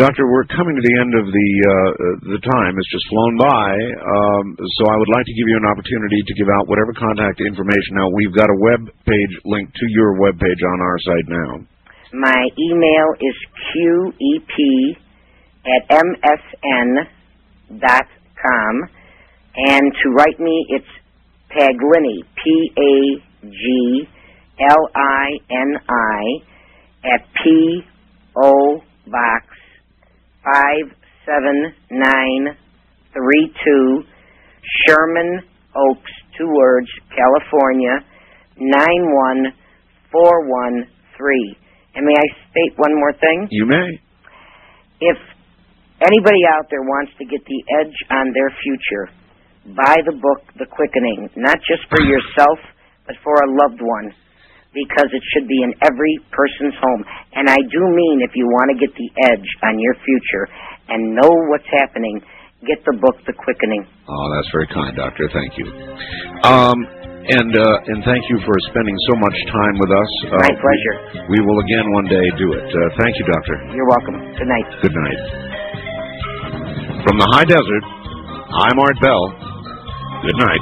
Doctor, we're coming to the end of the time. It's just flown by, so I would like to give you an opportunity to give out whatever contact information. Now, we've got a web page linked to your web page on our site now. My email is qep@msn.com, and to write me, it's Paglini, Paglini, at P.O. Box 57932, Sherman Oaks, 2 words, California, 91413. And may I state one more thing? You may. If anybody out there wants to get the edge on their future, buy the book, The Quickening, not just for yourself, but for a loved one, because it should be in every person's home. And I do mean, if you want to get the edge on your future and know what's happening, get the book, The Quickening. Oh, that's very kind, Doctor. Thank you. And thank you for spending so much time with us. My pleasure. We will again one day do it. Thank you, Doctor. You're welcome. Good night. Good night. From the high desert, I'm Art Bell. Good night.